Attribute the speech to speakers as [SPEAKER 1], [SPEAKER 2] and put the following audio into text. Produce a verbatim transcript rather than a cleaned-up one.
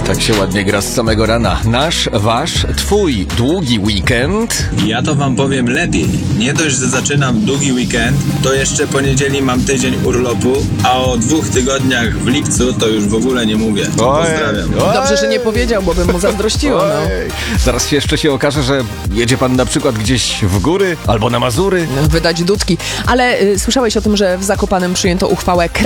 [SPEAKER 1] Tak się ładnie gra z samego rana. Nasz, wasz, twój długi weekend.
[SPEAKER 2] Ja to wam powiem lepiej. Nie dość, że zaczynam długi weekend, to jeszcze poniedzieli mam tydzień urlopu, a o dwóch tygodniach w lipcu to już w ogóle nie mówię. Pozdrawiam.
[SPEAKER 1] Oj,
[SPEAKER 3] Dobrze, że nie powiedział, bo bym mu zazdrościła. No.
[SPEAKER 1] oj. Zaraz się jeszcze się okaże, że jedzie pan na przykład gdzieś w góry albo na Mazury.
[SPEAKER 3] Wydać dudki. Ale y, słyszałeś o tym, że w Zakopanem przyjęto uchwałę